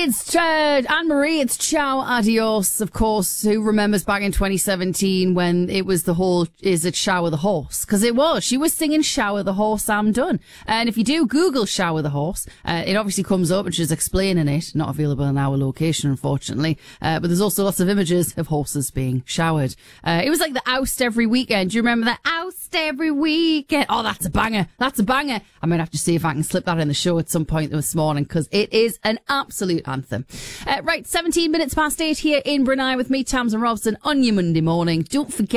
It's Anne-Marie, it's Ciao Adios, of course. Who remembers back in 2017 when it was the whole, is it Shower the Horse? Because it was. She was singing Shower the Horse, I'm done. And if you do Google Shower the Horse, it obviously comes up and she's explaining it. Not available in our location, unfortunately. But there's also lots of images of horses being showered. It was like the oust every weekend. Do you remember that oust every weekend? Oh, that's a banger. That's a banger. I might have to see if I can slip that in the show at some point this morning because it is an absolute anthem. Right, 17 minutes past 8 here in Brunei with me, Tamsin Robson, on your Monday morning. Don't forget